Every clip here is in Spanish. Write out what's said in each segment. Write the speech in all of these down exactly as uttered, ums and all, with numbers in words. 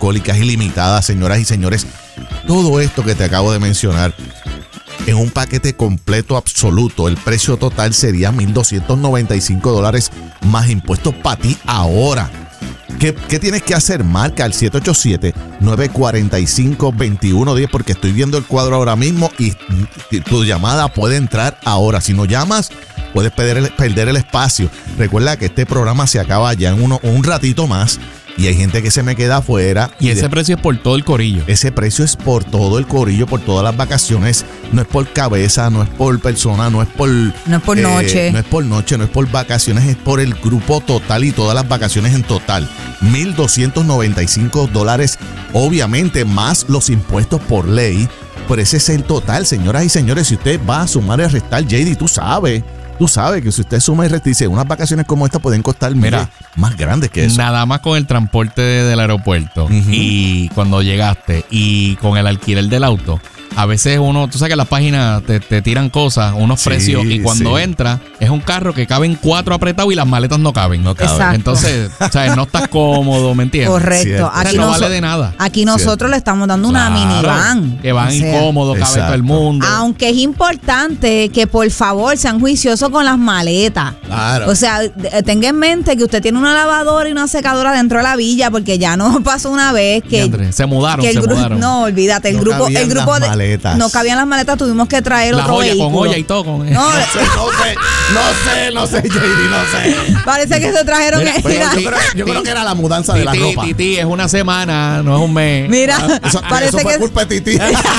alcohólicas ilimitadas, señoras y señores. Todo esto que te acabo de mencionar en un paquete completo absoluto, el precio total sería mil doscientos noventa y cinco dólares más impuestos para ti ahora. ¿Qué, ¿Qué tienes que hacer? Marca al siete ocho siete, nueve cuatro cinco, dos uno uno cero porque estoy viendo el cuadro ahora mismo y, y tu llamada puede entrar ahora. Si no llamas, puedes perder el, perder el espacio. Recuerda que este programa se acaba ya en uno, un ratito más. Y hay gente que se me queda afuera. Y, y ese de, precio es por todo el corillo. Ese precio es por todo el corillo, por todas las vacaciones. No es por cabeza, no es por persona, no es por... No es por eh, noche. No es por noche, no es por vacaciones, es por el grupo total y todas las vacaciones en total. mil doscientos noventa y cinco dólares, obviamente, más los impuestos por ley. Pero ese es el total, señoras y señores. Si usted va a sumar y restar, J D, tú sabes... Tú sabes que si usted suma y resta, unas vacaciones como esta pueden costar Mira, más grandes que eso. Nada más con el transporte de, del aeropuerto uh-huh. y cuando llegaste y con el alquiler del auto. A veces uno, tú sabes que las páginas te, te tiran cosas, unos sí, precios, y cuando sí. entra, es un carro que caben cuatro apretados y las maletas no caben. No caben. Exacto. Entonces, ¿sabes? No estás cómodo, ¿me entiendes? Correcto. Aquí no vale de nada. Aquí nosotros Cierto. le estamos dando una claro, minivan. Que van o sea, incómodos, cabe todo el mundo. Aunque es importante que por favor sean juiciosos con las maletas. Claro. O sea, tenga en mente que usted tiene una lavadora y una secadora dentro de la villa, porque ya nos pasó una vez que... André, se mudaron, que el se gru- mudaron. No, olvídate, el no grupo... el grupo de, No cabían las maletas, tuvimos que traer la otro olla, vehículo. con olla y todo. Con... No, no sé, no sé, no sé, no sé, J D, no sé. Parece que se trajeron... Mira, el, yo, creo, yo creo que era la mudanza de la titi, ropa. Titi, es una semana, no es un mes. Mira, eso, parece eso fue que... culpa de Titi.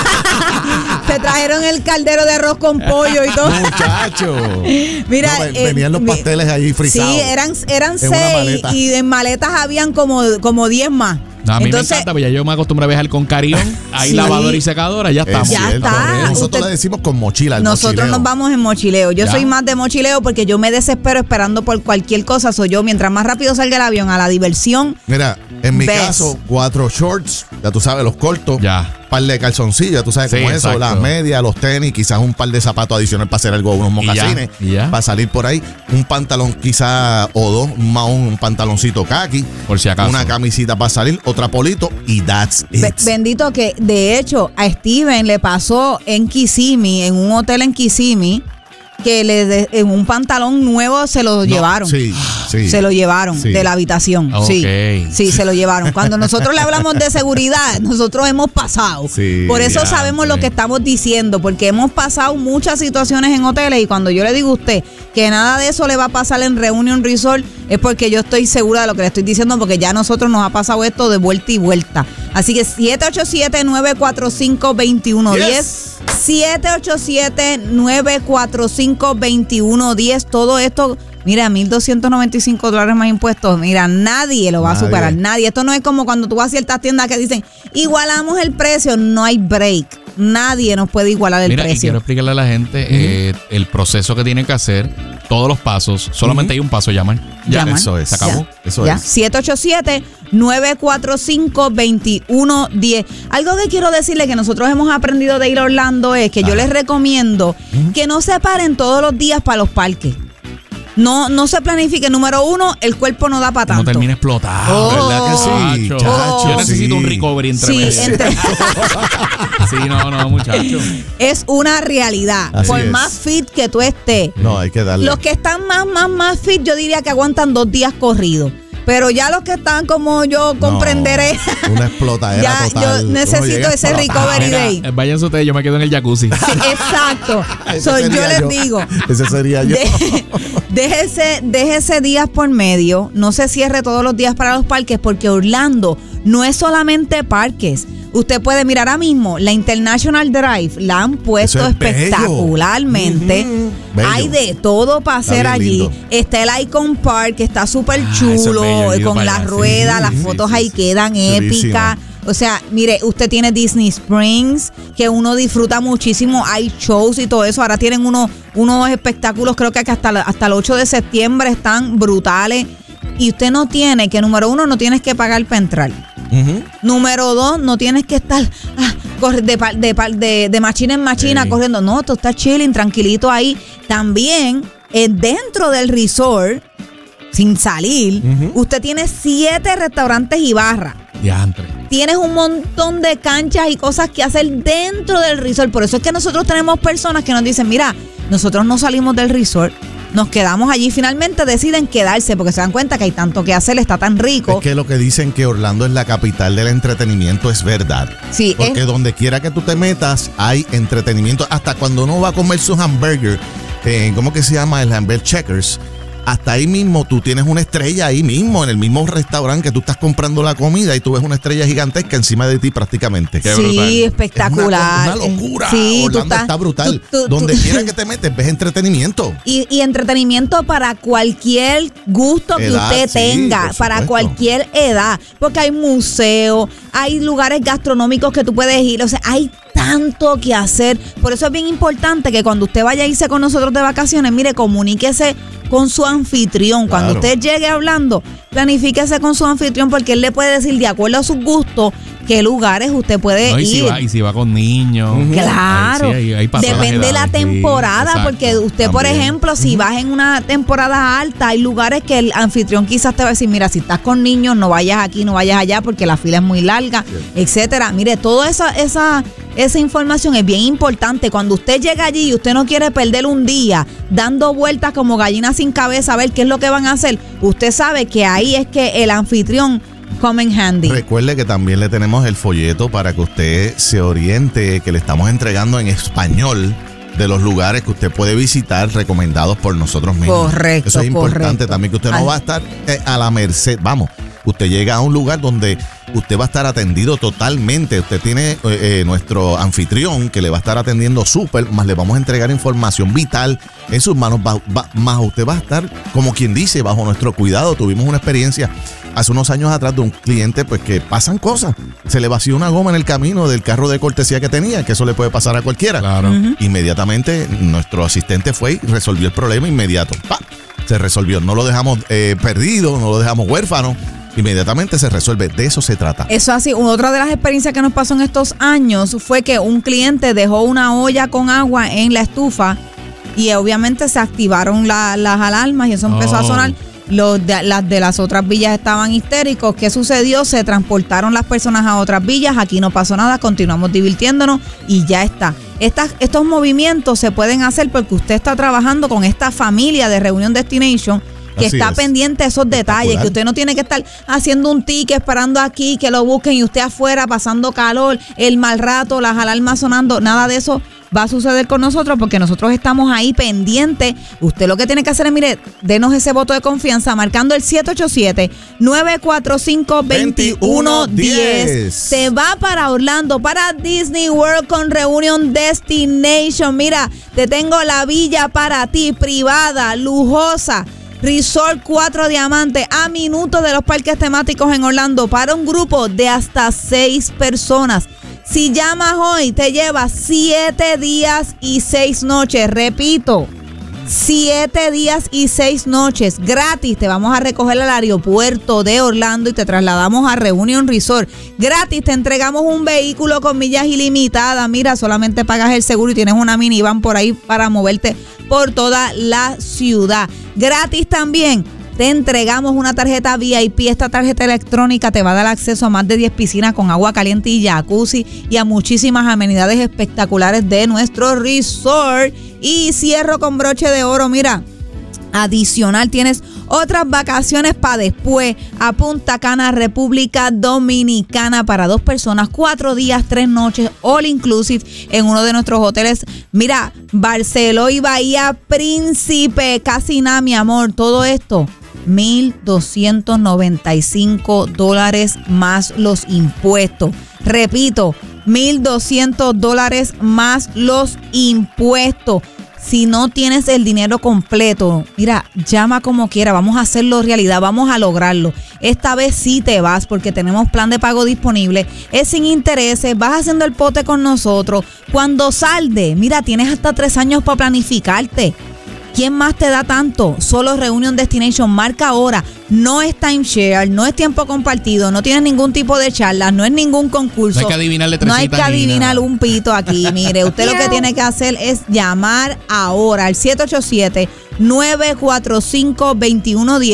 Se trajeron el caldero de arroz con pollo y todo. Muchacho. Mira, no, eh, venían los pasteles ahí frisados. Sí, eran, eran seis y en maletas habían como, como diez más. No, a mí Entonces, me encanta, porque ya yo me acostumbro a viajar con Carión. Hay sí. lavadora y secadora, ya estamos. Ya está. Nosotros Usted, le decimos con mochila. El nosotros mochileo. nos vamos en mochileo. Yo ya. soy más de mochileo porque yo me desespero esperando por cualquier cosa. Soy yo, mientras más rápido salga el avión a la diversión. Mira, en mi ves. caso, cuatro shorts, ya tú sabes, los cortos. Ya. Par de calzoncillos, ya tú sabes sí, cómo es eso, las medias, los tenis, quizás un par de zapatos adicionales para hacer algo, unos mocasines, ¿Y ya? ¿Y ya? para salir por ahí, un pantalón quizás o dos, más un pantaloncito khaki, por si acaso, una camisita para salir, otra polito y that's it. Be- bendito que, de hecho, a Steven le pasó en Kissimmee, en un hotel en Kissimmee, que le de, en un pantalón nuevo se lo no, llevaron. Sí, sí. Se lo llevaron sí. de la habitación. Okay. Sí, sí, se lo llevaron. Cuando nosotros le hablamos de seguridad, nosotros hemos pasado. Sí, Por eso ya, sabemos sí. lo que estamos diciendo, porque hemos pasado muchas situaciones en hoteles y cuando yo le digo a usted que nada de eso le va a pasar en Reunion Resort, es porque yo estoy segura de lo que le estoy diciendo, porque ya a nosotros nos ha pasado esto de vuelta y vuelta. Así que siete ocho siete, nueve cuatro cinco, dos uno uno cero. Yes. siete ocho siete, nueve cuatro cinco, dos uno uno cero. Todo esto, mira, mil doscientos noventa y cinco dólares más impuestos. Mira, nadie lo va nadie. a superar. Nadie. Esto no es como cuando tú vas a ciertas tiendas que dicen, igualamos el precio. No hay break. Nadie nos puede igualar el Mira, precio. Y quiero explicarle a la gente uh-huh. eh, el proceso que tienen que hacer, todos los pasos. Solamente uh-huh. hay un paso, llaman. Ya, llaman. Eso es. Se acabó. Ya. Eso ya. es. siete ocho siete, nueve cuatro cinco, dos uno uno cero. Algo que quiero decirle que nosotros hemos aprendido de ir a Orlando es que Ajá. yo les recomiendo uh-huh. que no se paren todos los días para los parques. No, no se planifique. Número uno, el cuerpo no da para tanto. No termina explotado. Oh, ¿verdad que sí? Chacho. Oh, Yo necesito sí. un recovery entre sí, medio. entre... sí, no, no, muchacho. Es una realidad. Así Por es. más fit que tú estés. No, hay que darle. Los que están más, más, más fit, yo diría que aguantan dos días corridos. Pero ya los que están como yo comprenderé. No, una explotadera ya, total. Yo necesito ese recovery Mira, day. Váyanse ustedes, yo me quedo en el jacuzzi. Exacto. So, yo les yo. digo. Ese sería yo. De, déjese, déjese días por medio. No se cierre todos los días para los parques, porque Orlando no es solamente parques. Usted puede mirar ahora mismo la International Drive, la han puesto espectacularmente. Uh-huh. Hay de todo para hacer allí. Lindo. Está el Icon Park, que está súper Ah, chulo, bello, con las ruedas, sí, las sí, fotos sí, ahí sí. quedan Chulísimo. épicas. O sea, mire, usted tiene Disney Springs, que uno disfruta muchísimo, hay shows y todo eso. Ahora tienen unos, unos espectáculos, creo que hasta, la, hasta el ocho de septiembre están brutales. Y usted no tiene, que número uno, no tienes que pagar para entrar. Uh-huh. Número dos, no tienes que estar ah, corre, de, de, de, de machina en machina sí. corriendo. No, tú estás chilling, tranquilito ahí. También, eh, dentro del resort, sin salir, uh-huh. usted tiene siete restaurantes y barras. Diantre. Tienes un montón de canchas y cosas que hacer dentro del resort. Por eso es que nosotros tenemos personas que nos dicen, mira, nosotros no salimos del resort, nos quedamos allí. Finalmente deciden quedarse porque se dan cuenta que hay tanto que hacer, está tan rico. Es que lo que dicen que Orlando es la capital del entretenimiento es verdad. Sí, porque es... donde quiera que tú te metas hay entretenimiento. Hasta cuando uno va a comer su hamburger, eh, ¿cómo que se llama? El hamburger Checkers. Hasta ahí mismo tú tienes una estrella ahí mismo, en el mismo restaurante que tú estás comprando la comida y tú ves una estrella gigantesca encima de ti prácticamente. Qué sí, brutal. Espectacular. Es una, una locura. Sí, Orlando estás, está brutal. Tú, tú, Donde tú, quiera que te metes, ves entretenimiento. Y, y entretenimiento para cualquier gusto que edad, usted tenga, sí, para cualquier edad. Porque hay museos, hay lugares gastronómicos que tú puedes ir, o sea, hay tanto que hacer. Por eso es bien importante que cuando usted vaya a irse con nosotros de vacaciones, mire, comuníquese con su anfitrión. Claro. Cuando usted llegue hablando, planifíquese con su anfitrión porque él le puede decir de acuerdo a sus gustos qué lugares usted puede no, y ir. Si va, y si va con niños. Claro. Ahí, sí, ahí, ahí depende de la temporada, sí, porque usted, también. Por ejemplo, si uh-huh. vas en una temporada alta, hay lugares que el anfitrión quizás te va a decir, mira, si estás con niños, no vayas aquí, no vayas allá, porque la fila es muy larga, sí. etcétera. Mire, toda esa, esa, esa información es bien importante. Cuando usted llega allí y usted no quiere perder un día dando vueltas como gallina sin cabeza a ver qué es lo que van a hacer, usted sabe que ahí es que el anfitrión come in handy. Recuerde que también le tenemos el folleto para que usted se oriente, que le estamos entregando en español de los lugares que usted puede visitar recomendados por nosotros mismos. Correcto. Eso es importante correcto. también, que usted no Ay. va a estar eh, a la merced. Vamos, usted llega a un lugar donde usted va a estar atendido totalmente. Usted tiene eh, eh, nuestro anfitrión que le va a estar atendiendo súper, más le vamos a entregar información vital en sus manos, va, va, más usted va a estar, como quien dice, bajo nuestro cuidado. Tuvimos una experiencia hace unos años atrás de un cliente pues que pasan cosas. Se le vació una goma en el camino del carro de cortesía que tenía, que eso le puede pasar a cualquiera. Claro. Uh-huh. Inmediatamente nuestro asistente fue y resolvió el problema inmediato. ¡Pah! Se resolvió. No lo dejamos eh, perdido, no lo dejamos huérfano. Inmediatamente se resuelve. De eso se trata. Eso así. Otra de las experiencias que nos pasó en estos años fue que un cliente dejó una olla con agua en la estufa y obviamente se activaron la, las alarmas y eso empezó oh. a sonar. Los de, las de las otras villas estaban histéricos. ¿Qué sucedió? Se transportaron las personas a otras villas. Aquí no pasó nada, continuamos divirtiéndonos y ya está. Estas, estos movimientos se pueden hacer porque usted está trabajando con esta familia de Reunion Destination que Así está es. pendiente de esos detalles, que usted no tiene que estar haciendo un ticket, esperando aquí que lo busquen y usted afuera pasando calor, el mal rato, las alarmas sonando, nada de eso va a suceder con nosotros porque nosotros estamos ahí pendientes. Usted lo que tiene que hacer es, mire, denos ese voto de confianza marcando el siete ocho siete, nueve cuatro cinco, dos uno uno cero. Se va para Orlando, para Disney World con Reunion Destination. Mira, te tengo la villa para ti, privada, lujosa. Resort cuatro Diamantes, a minutos de los parques temáticos en Orlando, para un grupo de hasta seis personas. Si llamas hoy, te llevas siete días y seis noches. Repito, siete días y seis noches gratis. Te vamos a recoger al aeropuerto de Orlando y te trasladamos a Reunion Resort. Gratis, te entregamos un vehículo con millas ilimitadas. Mira, solamente pagas el seguro y tienes una minivan por ahí para moverte por toda la ciudad. Gratis también. Te entregamos una tarjeta V I P. Esta tarjeta electrónica te va a dar acceso a más de diez piscinas con agua caliente y jacuzzi y a muchísimas amenidades espectaculares de nuestro resort. Y cierro con broche de oro, mira. Adicional, tienes otras vacaciones para después a Punta Cana, República Dominicana, para dos personas, cuatro días, tres noches, all inclusive en uno de nuestros hoteles. Mira, Barceló y Bahía Príncipe, casi nada, mi amor, todo esto mil doscientos noventa y cinco dólares más los impuestos. Repito, mil doscientos dólares más los impuestos. Si no tienes el dinero completo, mira, llama como quiera, vamos a hacerlo realidad, vamos a lograrlo. Esta vez sí te vas porque tenemos plan de pago disponible, es sin intereses, vas haciendo el pote con nosotros. Cuando salde, mira, tienes hasta tres años para planificarte. ¿Quién más te da tanto? Solo Reunion Destination. Marca ahora. No es timeshare, no es tiempo compartido, no tienes ningún tipo de charla, no es ningún concurso. No hay que adivinarle No hay que adivinar un pito aquí. Mire, usted lo que tiene que hacer es llamar ahora al siete ocho siete, nueve cuatro cinco, dos uno uno cero.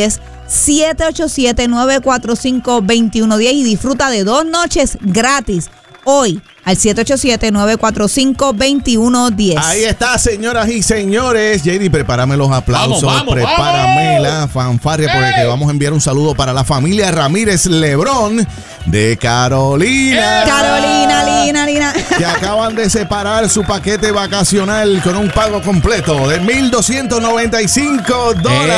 siete ocho siete, nueve cuatro cinco, dos uno uno cero y disfruta de dos noches gratis hoy al siete ocho siete, nueve cuatro cinco, dos uno uno cero. Ahí está, señoras y señores. J D, prepárame los aplausos, vamos, vamos, prepárame vamos. la fanfarria porque te vamos a enviar un saludo para la familia Ramírez Lebrón de Carolina. Carolina, Lina, Lina. Que acaban de separar su paquete vacacional con un pago completo de mil doscientos noventa y cinco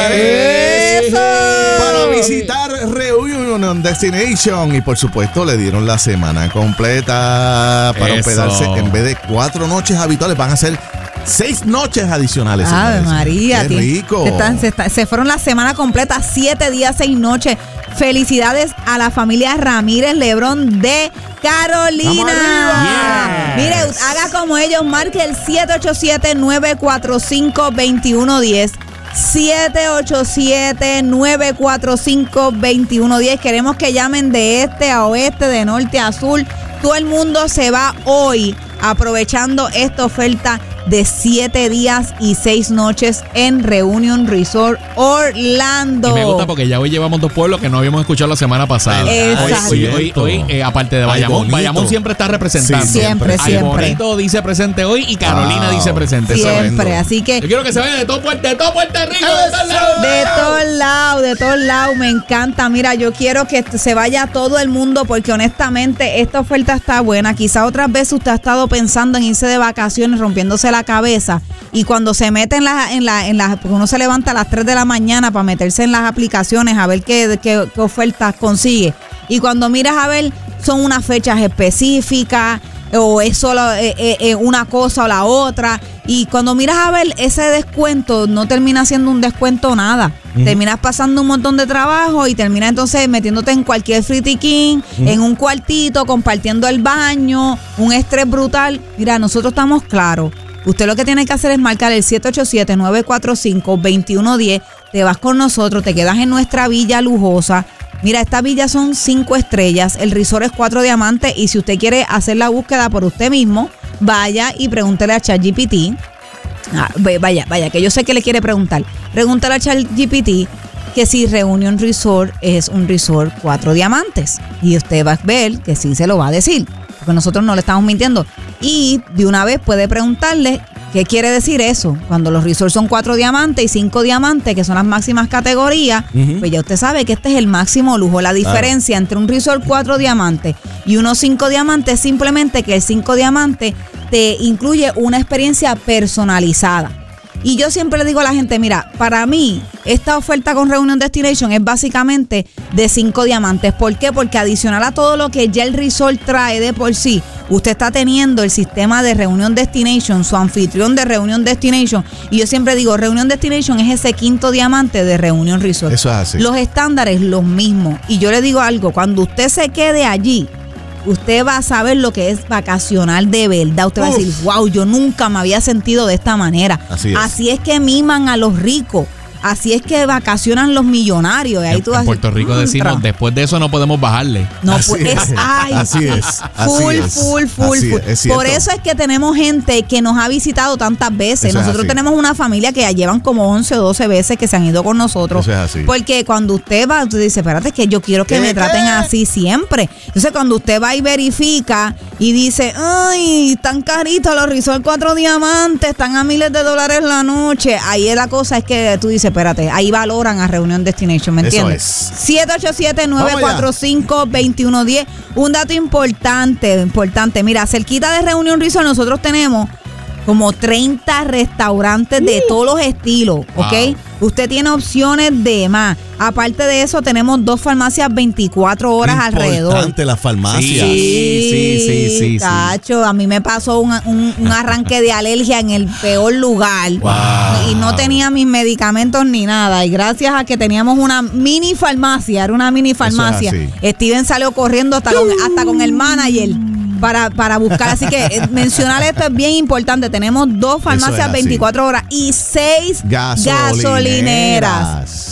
dólares. ¡Eso! Para visitar Reunion Destination. Y por supuesto le dieron la semana completa para Eso. hospedarse. En vez de cuatro noches habituales van a ser seis noches adicionales. Ave señores. María. Qué tío. rico. Se, están- se está- se fueron la semana completa, siete días, seis noches. Felicidades a la familia Ramírez Lebrón de Carolina. ¡Vamos arriba! Yes. Mire, haga como ellos, marque el siete ocho siete, nueve cuatro cinco, dos uno uno cero. siete ocho siete, nueve cuatro cinco, dos uno uno cero. Queremos que llamen de este a oeste, de norte a sur. Todo el mundo se va hoy aprovechando esta oferta de siete días y seis noches en Reunion Resort Orlando. Y me gusta porque ya hoy llevamos dos pueblos que no habíamos escuchado la semana pasada. Exacto. Hoy, hoy, hoy, hoy, eh, aparte de Ay, Bayamón, bonito. Bayamón siempre está representando. Sí, Siempre, Ay, siempre. Bonito dice presente hoy y Carolina Wow. dice presente. Eso es. Siempre, así que Yo quiero que se vayan de todo Puerto, de todo Puerto Rico, de todos lados. de todos lados, de todos lados, me encanta. Mira, yo quiero que se vaya todo el mundo porque honestamente esta oferta está buena. Quizá otras veces usted ha estado pensando en irse de vacaciones, rompiéndose la cabeza. Y cuando se mete en las, en la, en las, porque uno se levanta a las tres de la mañana para meterse en las aplicaciones a ver qué, qué, qué ofertas consigue. Y cuando miras a ver, son unas fechas específicas o es solo eh, eh, eh, una cosa o la otra. Y cuando miras a ver, ese descuento no termina siendo un descuento nada. Uh-huh. Terminas pasando un montón de trabajo y terminas entonces metiéndote en cualquier fritiquín, uh-huh. en un cuartito, compartiendo el baño, un estrés brutal. Mira, nosotros estamos claros. Usted lo que tiene que hacer es marcar el siete ocho siete, nueve cuatro cinco, dos uno uno cero. Te vas con nosotros, te quedas en nuestra villa lujosa. Mira, esta villa son cinco estrellas, el resort es cuatro diamantes y si usted quiere hacer la búsqueda por usted mismo, vaya y pregúntele a ChatGPT. Ah, vaya, vaya, que yo sé que le quiere preguntar. Pregúntale a ChatGPT que si Reunion Resort es un resort cuatro diamantes. Y usted va a ver que sí se lo va a decir, porque nosotros no le estamos mintiendo. Y de una vez puede preguntarle qué quiere decir eso. Cuando los resorts son cuatro diamantes y cinco diamantes, que son las máximas categorías, uh-huh. pues ya usted sabe que este es el máximo lujo. La diferencia claro. entre un resort cuatro diamantes y unos cinco diamantes es simplemente que el cinco diamantes te incluye una experiencia personalizada. Y yo siempre le digo a la gente, mira, para mí esta oferta con Reunion Destination es básicamente de cinco diamantes. ¿Por qué? Porque adicional a todo lo que ya el resort trae de por sí, usted está teniendo el sistema de Reunion Destination, su anfitrión de Reunion Destination. Y yo siempre digo, Reunion Destination es ese quinto diamante de Reunion Resort. Eso es así. Los estándares los mismos. Y yo le digo algo, cuando usted se quede allí, usted va a saber lo que es vacacional de verdad. Usted Uf. va a decir, wow, yo nunca me había sentido de esta manera. Así es, Así es que miman a los ricos. Así es que vacacionan los millonarios. Y ahí en, tú vas en Puerto Rico decimos, tra. después de eso no podemos bajarle. No, así pues es, ay, así es. Full, así es. full, full, así full. Es, es Por eso es que tenemos gente que nos ha visitado tantas veces. Eso nosotros tenemos una familia que ya llevan como once o doce veces que se han ido con nosotros. Eso es así. Porque cuando usted va, usted dice, espérate, que yo quiero que ¿Qué, me qué? traten así siempre. Entonces, cuando usted va y verifica y dice, ay, están caritos los Resort cuatro diamantes, están a miles de dólares la noche. Ahí es la cosa, es que tú dices, espérate, ahí valoran a Reunion Destination, ¿me entiendes? Eso es. siete ocho siete, nueve cuatro cinco, dos uno uno cero. Un dato importante, importante. Mira, cerquita de Reunion Resort nosotros tenemos como treinta restaurantes de todos los estilos, ¿ok? Wow. Usted tiene opciones de más. Aparte de eso, tenemos dos farmacias veinticuatro horas Importante alrededor. Importante las farmacias. Sí, sí, sí, sí. Tacho, a mí me pasó un, un, un arranque de alergia en el peor lugar. Wow. Y no tenía mis medicamentos ni nada. Y gracias a que teníamos una mini farmacia, era una mini farmacia, Steven salió corriendo hasta con, hasta con el manager. Para, para buscar, así que eh, mencionar esto es bien importante. Tenemos dos farmacias veinticuatro horas y seis gasolineras. gasolineras.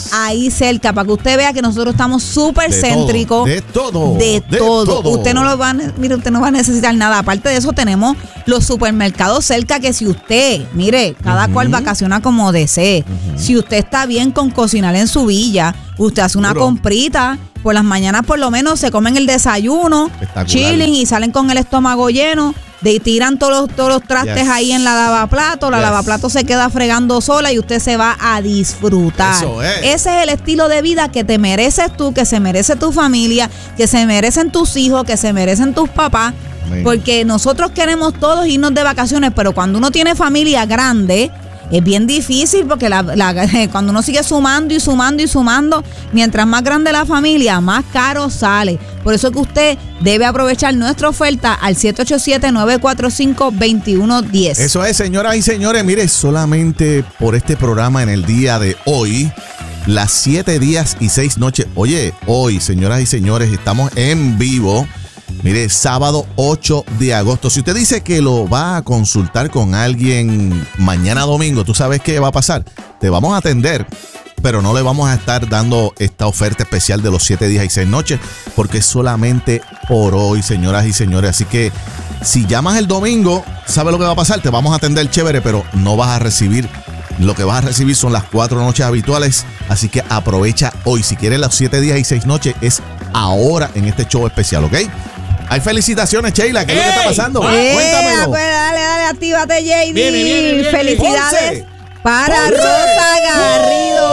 ahí cerca, para que usted vea que nosotros estamos súper céntricos. De todo. De, de todo. todo. Usted no lo va a, mire, usted no va a necesitar nada. Aparte de eso, tenemos los supermercados cerca que si usted, mire, cada uh-huh. cual vacaciona como desee. Uh-huh. Si usted está bien con cocinar en su villa, usted hace una Puro. comprita. Por las mañanas por lo menos se comen el desayuno, chilling y salen con el estómago lleno. De tiran todos los, todos los trastes yes. ahí en la lavaplato, la yes. lavaplato se queda fregando sola y usted se va a disfrutar. Eso es. Ese es el estilo de vida que te mereces tú, que se merece tu familia, que se merecen tus hijos, que se merecen tus papás. Amén. Porque nosotros queremos todos irnos de vacaciones, pero cuando uno tiene familia grande, es bien difícil porque la, la, cuando uno sigue sumando y sumando y sumando, mientras más grande la familia, más caro sale. Por eso es que usted debe aprovechar nuestra oferta al siete ocho siete, nueve cuatro cinco, dos uno uno cero. Eso es, señoras y señores. Mire, solamente por este programa en el día de hoy, las siete días y seis noches. Oye, hoy, señoras y señores, estamos en vivo. Mire, sábado ocho de agosto. Si usted dice que lo va a consultar con alguien mañana domingo, ¿tú sabes qué va a pasar? Te vamos a atender, pero no le vamos a estar dando esta oferta especial de los siete días y seis noches, porque es solamente por hoy, señoras y señores. Así que si llamas el domingo, ¿sabes lo que va a pasar? Te vamos a atender chévere, pero no vas a recibir. Lo que vas a recibir son las cuatro noches habituales. Así que aprovecha hoy. Si quieres los siete días y seis noches, es ahora en este show especial, ¿ok? Hay felicitaciones, Sheila. ¿Qué es lo que está pasando? Eh, Cuéntamelo. Pues dale, dale, actívate, J D. Viene, viene, viene. Felicidades Ponce. para Ponce. Rosa Garrido.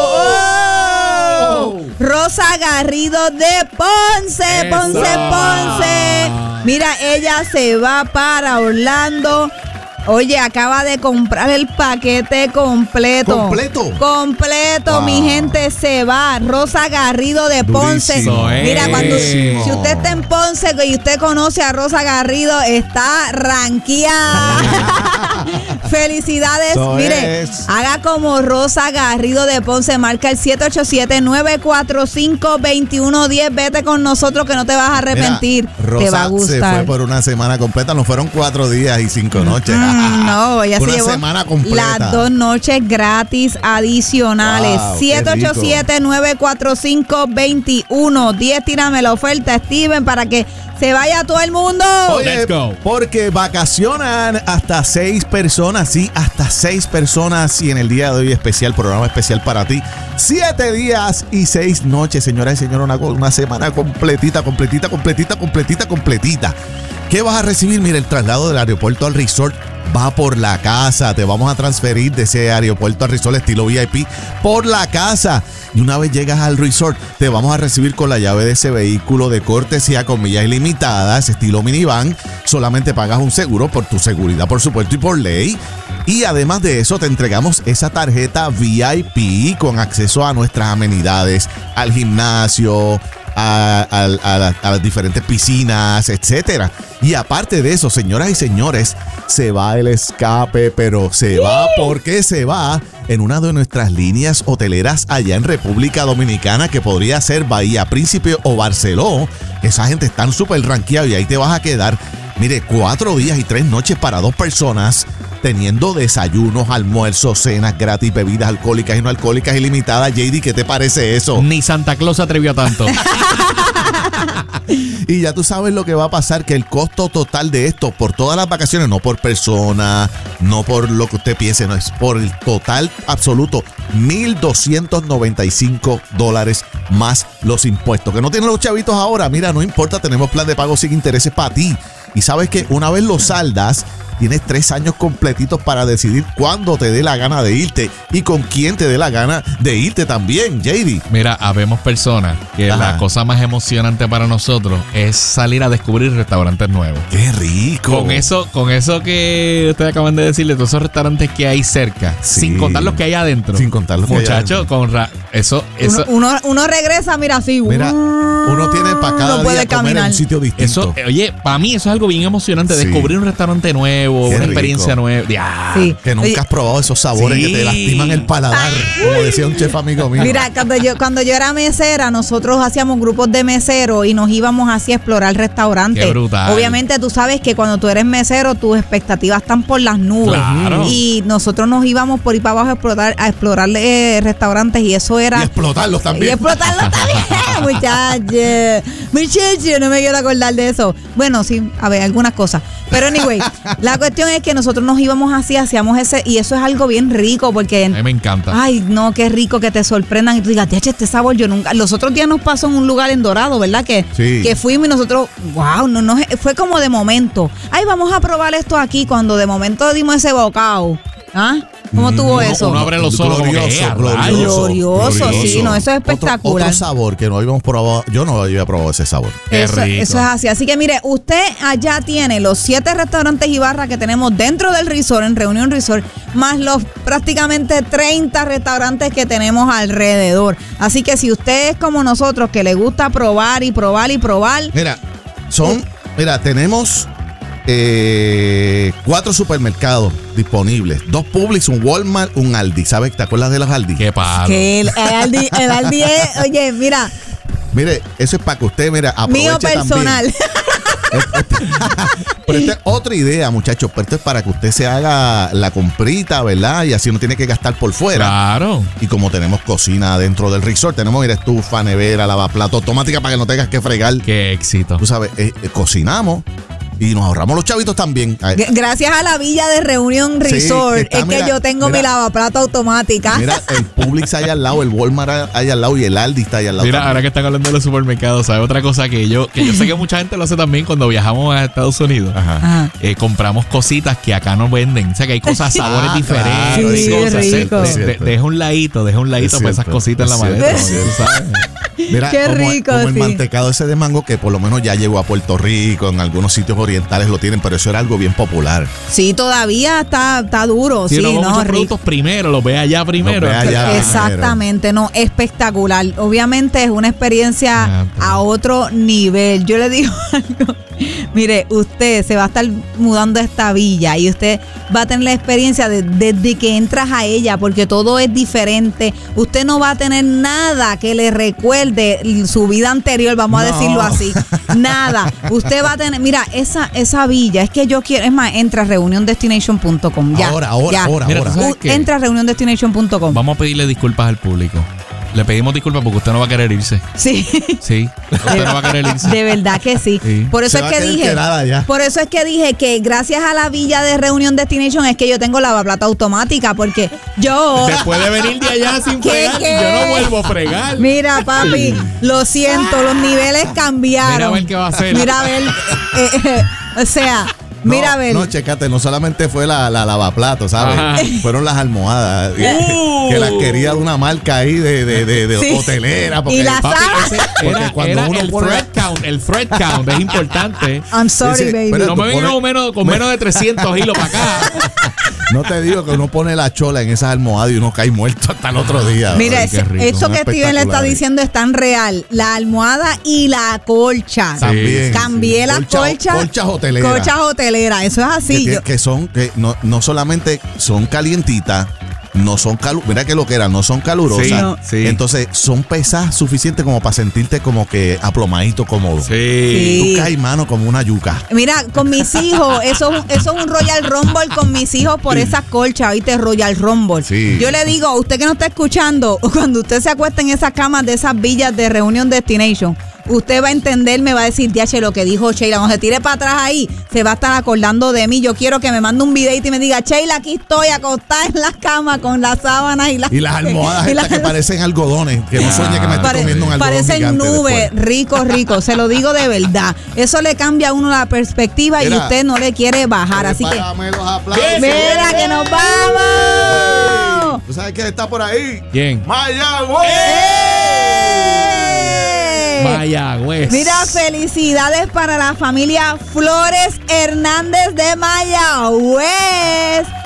Oh. Oh. Rosa Garrido de Ponce, Eso. Ponce, Ponce. Mira, ella se va para Orlando. Oye, acaba de comprar el paquete completo. ¿Completo? Completo, Wow. mi gente, se va. Rosa Garrido de Ponce. Durísimo. Mira, cuando Durísimo. si usted está en Ponce y usted conoce a Rosa Garrido, está ranqueada. Felicidades. Eso Mire, es. haga como Rosa Garrido de Ponce. Marca el siete ocho siete, nueve cuatro cinco, dos uno uno cero. Vete con nosotros que no te vas a arrepentir. Mira, Rosa te va a gustar. se fue por una semana completa. No fueron cuatro días y cinco noches. Mm, no, ella se una llevó semana completa. las dos noches gratis adicionales. Wow, siete ocho siete, nueve cuatro cinco, dos uno uno cero. Tírame la oferta, Steven, para que se vaya todo el mundo. Oye, Let's go. porque vacacionan hasta seis personas, sí, hasta seis personas. Y en el día de hoy especial, programa especial para ti. Siete días y seis noches, señoras y señores, una, una semana completita, completita, completita, completita, completita. ¿Qué vas a recibir? Mira, el traslado del aeropuerto al resort va por la casa. Te vamos a transferir de ese aeropuerto al resort estilo V I P por la casa. Y una vez llegas al resort, te vamos a recibir con la llave de ese vehículo de cortesía con millas ilimitadas, estilo minivan. Solamente pagas un seguro por tu seguridad, por supuesto, y por ley. Y además de eso, te entregamos esa tarjeta V I P con acceso a nuestras amenidades, al gimnasio, A, a, a, la, a las diferentes piscinas, etcétera. Y aparte de eso, señoras y señores, se va el escape, pero se va porque se va en una de nuestras líneas hoteleras allá en República Dominicana, que podría ser Bahía Príncipe o Barceló. Esa gente están súper rankeados y ahí te vas a quedar. Mire, cuatro días y tres noches para dos personas, teniendo desayunos, almuerzos, cenas gratis, bebidas alcohólicas y no alcohólicas ilimitadas. J D, ¿qué te parece eso? Ni Santa Claus se atrevió a tanto. Y ya tú sabes lo que va a pasar, que el costo total de esto por todas las vacaciones, no por persona, no por lo que usted piense, no, es por el total absoluto, mil doscientos noventa y cinco dólares más los impuestos. Que no tienen los chavitos ahora, mira, no importa, tenemos plan de pago sin intereses para ti. Y sabes que una vez lo saldas, tienes tres años completitos para decidir cuándo te dé la gana de irte y con quién te dé la gana de irte también, J D. Mira, habemos personas que Ajá. la cosa más emocionante para nosotros es salir a descubrir restaurantes nuevos. ¡Qué rico! Con eso, con eso que ustedes acaban de decirle, todos esos restaurantes que hay cerca, Sí. sin contar los que hay adentro. Sin contar los que hay Muchachos, adentro. con ra- eso, eso, Uno, uno, uno regresa, mira así. Mira, uno tiene para cada no puede día comer en caminar. un sitio distinto. eso, eh, oye, para mí eso es algo bien emocionante, Sí. descubrir un restaurante nuevo, nuevo, Qué una rico. experiencia nueva. Ya. Sí. Que nunca Oye, has probado esos sabores Sí. que te lastiman el paladar, como decía un chef amigo mío. Mira, cuando yo, cuando yo era mesera, nosotros hacíamos grupos de meseros y nos íbamos así a explorar restaurantes. Qué brutal. Obviamente tú sabes que cuando tú eres mesero, tus expectativas están por las nubes. Claro. Y nosotros nos íbamos por ahí para abajo a explorar, a explorar eh, restaurantes y eso era... Y explotarlos Y también. explotarlo también, muchachos. Muchachos, no me quiero acordar de eso. Bueno, sí, a ver, algunas cosas. Pero anyway, la cuestión es que nosotros nos íbamos así, hacíamos ese, y eso es algo bien rico porque... A mí me encanta. Ay, no, qué rico que te sorprendan y tú digas, "Tiache, este sabor yo nunca". Los otros días nos pasó en un lugar en Dorado, ¿verdad? Que, Sí. que fuimos y nosotros, wow, no, no, fue como de momento. Ay, vamos a probar esto aquí, cuando de momento dimos ese bocado. ¿Ah? ¿Cómo tuvo Uno- eso? uno abre los ojos como que, Glorioso, "Eh, a glorioso, Glorioso, sí, no, eso es Otro- espectacular. Otro, sabor que no habíamos probado, yo no había probado ese sabor. Qué Eso, rico. eso es así. Así que mire, usted allá tiene los siete restaurantes y barras que tenemos dentro del resort, en Reunión Resort, más los prácticamente treinta restaurantes que tenemos alrededor. Así que si usted es como nosotros, que le gusta probar y probar y probar, Mira, son, mira, tenemos eh, cuatro supermercados disponibles, dos Publix, un Walmart, un Aldi. ¿Sabes? ¿Te acuerdas de los Aldi? Qué palo. que el, el Aldi, el Aldi es, oye, mira, Mire, eso es para que usted, mira, aproveche mío personal. también. Pero esta es otra idea, muchachos. Pero esto es para que usted se haga la comprita, ¿verdad? Y así no tiene que gastar por fuera. Claro. Y como tenemos cocina dentro del resort, tenemos, mira, estufa, nevera, lavaplato automática para que no tengas que fregar. Qué éxito. Tú sabes, eh, eh, cocinamos y nos ahorramos los chavitos también. Ay, G- Gracias a la Villa de Reunión Sí, Resort que está, es que mira, yo tengo mira. mi lavaplato automática. Mira, el Publix allá al lado, el Walmart allá al lado y el Aldi está allá al lado. Mira, también. ahora que están hablando de los supermercados, ¿sabes? Otra cosa que yo, que yo sé que mucha gente lo hace también cuando viajamos a Estados Unidos. Ajá. Ajá. Eh, compramos cositas que acá no venden. O sea, que hay cosas, sabores Ah, diferentes. claro, Sí, cosas. rico. De- Es de- cierto. deja un ladito, deja un ladito Es para esas cierto, cositas en la es maleta. cierto, ¿tú sabes? Mira, Qué como, rico, como el sí. mantecado ese de mango que por lo menos ya llegó a Puerto Rico, en algunos sitios orientales lo tienen, pero eso era algo bien popular. Sí, todavía está, está duro. Si Sí, uno ve no, muchos rico. productos primero, los ve allá primero. ve allá. Exactamente, no, espectacular. Obviamente es una experiencia Ah, pues. a otro nivel. Yo le digo algo. Mire, usted se va a estar mudando a esta villa y usted va a tener la experiencia de- desde que entras a ella, porque todo es diferente. Usted no va a tener nada que le recuerde su vida anterior, vamos a No. decirlo así. Nada. Usted va a tener, mira, esa, esa villa, es que yo quiero, es más, entra a reunion destination punto com. Ya, Ahora, ahora, ya. ahora, Mira, ahora. tú sabes U- qué? Entra a reunion destination punto com. Vamos a pedirle disculpas al público. Le pedimos disculpas porque usted no va a querer irse. Sí. Sí, usted no va a querer irse. De verdad que sí. Sí. Por eso Se va es a que querer dije. quedar allá. Por eso es que dije que gracias a la villa de Reunión Destination es que yo tengo lavaplata automática, porque yo. Después de venir de allá sin ¿Qué, fregar, qué? yo no vuelvo a fregar. Mira, papi, lo siento, los niveles cambiaron. Mira a ver qué va a hacer. Mira a ver. eh, eh, o sea, No, mira a ver. No, checate, no solamente fue la, la lavaplatos, ¿sabes? Ajá. Fueron las almohadas. Uh. Que las quería de una marca ahí de, de, de, de Sí. hotelera. Porque Y la Papi, sábana. ese Porque era, cuando era uno el pone- thread count. El thread count es importante. I'm sorry, Dice, baby. pero- No me tú vengas pones- con menos, con menos de trescientos hilos para acá. no te digo que uno pone la chola en esas almohadas y uno cae muerto hasta el otro día. Mira, Ay, qué ese- rico. eso Son que Steven le está espectaculares. diciendo es tan real. La almohada y la colcha. También. Cambié las Colcha- colchas. colchas hoteleras. Colchas hoteleras. Eso es que, así. tiene- Yo- que son, que no, no solamente son calientitas, no son calu mira que lo que eran, no son calurosas. Sí, no. sí. Entonces son pesadas suficientes como para sentirte como que aplomadito, cómodo. Sí. Tú caes, mano, como una yuca. Mira, con mis hijos, eso, eso es un Royal Rumble con mis hijos por esas colchas, ¿viste? Royal Rumble. Sí. Yo le digo, usted que no está escuchando, cuando usted se acuesta en esas camas de esas villas de Reunion Destination, usted va a entender, me va a decir, diache, lo que dijo Sheila, cuando se tire para atrás ahí, se va a estar acordando de mí. Yo quiero que me mande un videito y me diga, Sheila, aquí estoy acostada en la cama con las sábanas y las... Y las almohadas y estas las- que parecen algodones, que no sueñe que me estoy Pare- comiendo un algodón parecen gigante nubes, después. rico, rico, se lo digo de verdad. Eso le cambia a uno la perspectiva y Mira, usted no le quiere bajar, así que... Prepárame los aplausos. ¡Mira que nos vamos! ¿Tú sabes quién está por ahí? ¿Quién? ¡Mayagüez! ¡Eh! Mayagüez. Mira, felicidades para la familia Flores Hernández de Mayagüez.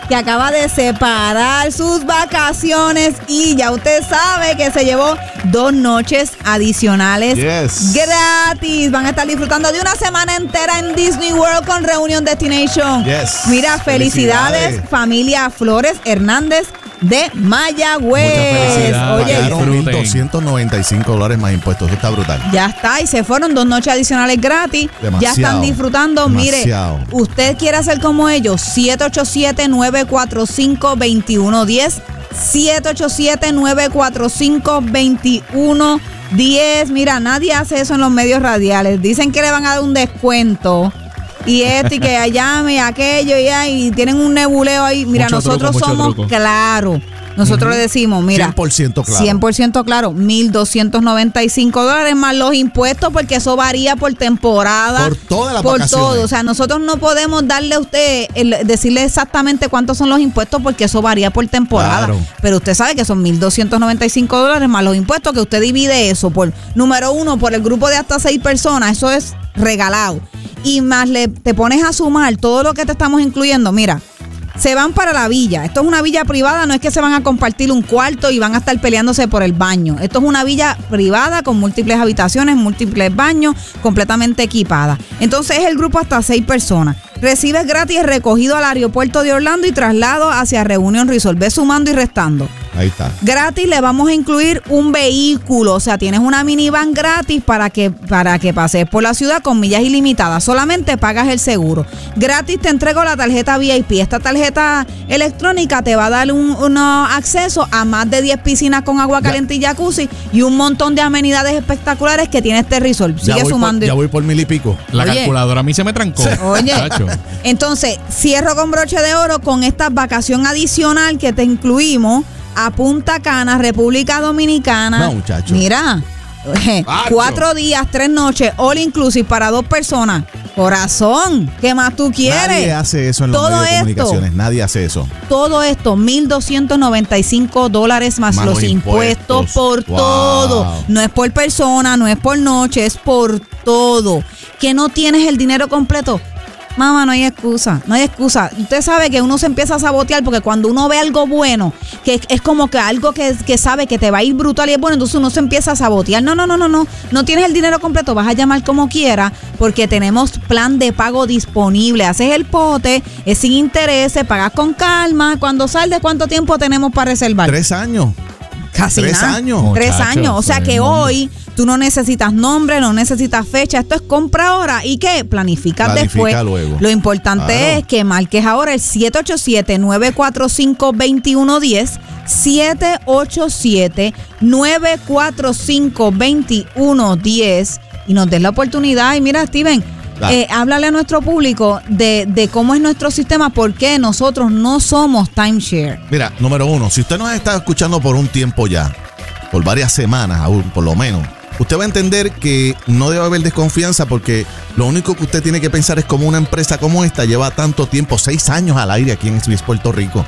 que acaba de separar sus vacaciones y ya usted sabe que se llevó dos noches adicionales yes. gratis. Van a estar disfrutando de una semana entera en Disney World con Reunion Destination. Yes. Mira, felicidades, felicidades, familia Flores Hernández de Mayagüez. Muchas felicidades. Oye, Pagaron mil doscientos noventa y cinco dólares más impuestos. Eso está brutal. ya está, y se fueron dos noches adicionales gratis. Demasiado, ya están disfrutando. demasiado. Mire, usted quiere hacer como ellos, siete ocho siete, nueve cuatro cinco, dos uno uno cero. siete ocho siete, nueve cuatro cinco, dos uno uno cero. Mira, nadie hace eso en los medios radiales. Dicen que le van a dar un descuento. Y esto y que llame y aquello y, y tienen un nebuleo ahí. Mira, Mucho nosotros truco, mucho somos truco. claros. Nosotros Uh-huh. le decimos, mira, cien por ciento claro. cien por ciento claro, mil doscientos noventa y cinco dólares más los impuestos, porque eso varía por temporada. Por todas las Por vacaciones. todo. O sea, nosotros no podemos darle a usted, el- decirle exactamente cuántos son los impuestos, porque eso varía por temporada. Claro. Pero usted sabe que son mil doscientos noventa y cinco dólares más los impuestos, que usted divide eso por, número uno, por el grupo de hasta seis personas. Eso es regalado. Y más le te pones a sumar todo lo que te estamos incluyendo. Mira, se van para la villa. Esto es una villa privada, no es que se van a compartir un cuarto y van a estar peleándose por el baño. Esto es una villa privada con múltiples habitaciones, múltiples baños, completamente equipada. Entonces es el grupo hasta seis personas. Recibes gratis recogido al aeropuerto de Orlando y traslado hacia Reunion Resort. Ve sumando y restando. Ahí está. Gratis le vamos a incluir un vehículo, o sea, tienes una minivan gratis para que, para que pases por la ciudad con millas ilimitadas. Solamente pagas el seguro. Gratis te entrego la tarjeta V I P. Esta tarjeta electrónica te va a dar un, un acceso a más de diez piscinas con agua Ya. caliente y jacuzzi y un montón de amenidades espectaculares que tiene este resort. Ya Sigue voy, sumando. por, ya voy por mil y pico. La Oye. calculadora a mí se me trancó. Oye, Chacho. entonces cierro con broche de oro con esta vacación adicional que te incluimos a Punta Cana, República Dominicana. No, muchacho. Mira, eh, Macho. cuatro días, tres noches, all inclusive para dos personas. Corazón, ¿qué más tú quieres? Nadie hace eso en los Todo medios de esto. comunicaciones. Nadie hace eso. Todo esto, mil doscientos noventa y cinco dólares más, Más los los impuestos, impuestos. por Wow. todo. No es por persona, no es por noche, es por todo. Que no tienes el dinero completo. Mamá, no hay excusa, no hay excusa. Usted sabe que uno se empieza a sabotear porque cuando uno ve algo bueno, que es como que algo que, que sabe que te va a ir brutal y es bueno, entonces uno se empieza a sabotear. No, no, no, no, no. No tienes el dinero completo, vas a llamar como quiera porque tenemos plan de pago disponible. Haces el pote, es sin intereses, pagas con calma. Cuando saldes, ¿cuánto tiempo tenemos para reservar? Tres años. Casi Tres nada. años. Tres Muchacho, años. O sea todo que el mundo. hoy tú no necesitas nombre, no necesitas fecha. Esto es compra ahora. ¿Y qué? Planificas Planifica después. luego. Lo importante Claro. es que marques ahora el siete ocho siete, nueve cuatro cinco, dos uno uno cero. siete ocho siete, nueve cuatro cinco, dos uno uno cero. Y nos des la oportunidad. Y mira, Steven, Claro. eh, háblale a nuestro público de, de cómo es nuestro sistema, por qué nosotros no somos timeshare. Mira, número uno, si usted nos está escuchando por un tiempo ya, por varias semanas aún, por lo menos, usted va a entender que no debe haber desconfianza porque lo único que usted tiene que pensar es cómo una empresa como esta lleva tanto tiempo, seis años al aire aquí en Swiss, Puerto Rico,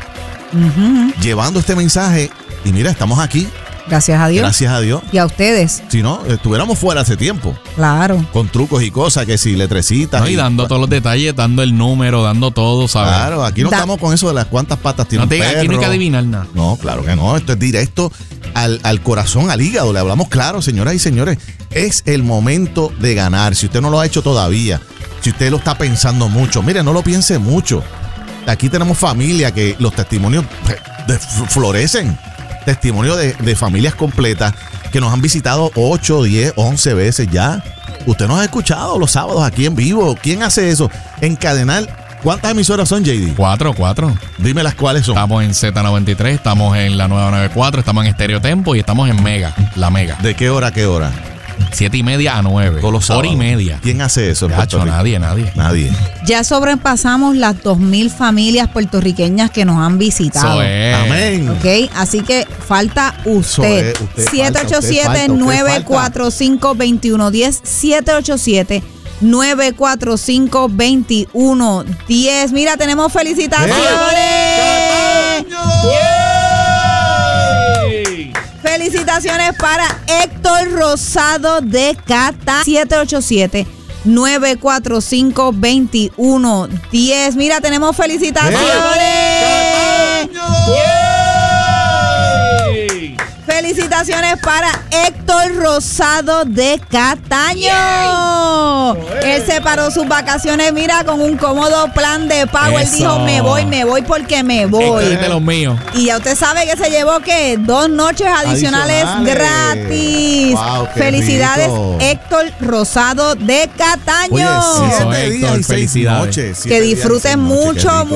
Ujú. llevando este mensaje y mira, estamos aquí, Gracias a Dios. gracias a Dios. Y a ustedes, Si no, estuviéramos fuera hace tiempo, claro. con trucos y cosas, que si letrecitas. No, y dando todos los detalles, dando el número, dando todo, ¿sabes? Claro, aquí no Da- estamos con eso de las cuantas patas tiene No un te digas, aquí no hay que perro. adivinar nada. No, claro que no. Esto es directo al, al corazón, al hígado. Le hablamos claro, señoras y señores. Es el momento de ganar. Si usted no lo ha hecho todavía, si usted lo está pensando mucho, mire, no lo piense mucho. Aquí tenemos familia que los testimonios de- de- florecen. Testimonios de, de familias completas que nos han visitado ocho, diez, once veces ya. Usted nos ha escuchado los sábados aquí en vivo. ¿Quién hace eso? Encadenar. ¿Cuántas emisoras son, J D? Cuatro, cuatro. Dime las cuáles son. Estamos en Z noventa y tres, estamos en la nueva noventa y cuatro, estamos en Estéreo Tempo y estamos en Mega, la Mega. ¿De qué hora a qué hora? Siete y media a nueve. Todos los Hora sábados. y media. ¿Quién hace eso en Puerto Gacho, Rico? nadie, nadie. Nadie. Ya sobrepasamos las dos mil familias puertorriqueñas que nos han visitado. Eso es. Amén. ¿Ok? Así que falta usted. Eso es, usted siete ocho siete, falta, usted nueve cuatro cinco, dos uno uno cero. siete ocho siete, nueve cuatro cinco, dos uno uno cero. Mira, tenemos felicitaciones. Felicitaciones para Héctor Rosado de Cata. siete ocho siete, nueve cuatro cinco, dos uno uno cero. Mira, tenemos felicitaciones. ¡Yay! Felicitaciones para Héctor Rosado de Cataño. ¡Yay! Él separó sus vacaciones, mira, con un cómodo plan de pago. Eso. Él dijo, me voy, me voy porque me voy. Héctor es de los míos. Y ya usted sabe que se llevó, ¿qué? Dos noches adicionales, Adicionales. gratis. Wow, qué Felicidades, rico. Héctor Rosado de Cataño. Oye, siete Eso, días Héctor, y seis felicidades. noches. siete Que días y disfruten seis noches, qué mucho, rico.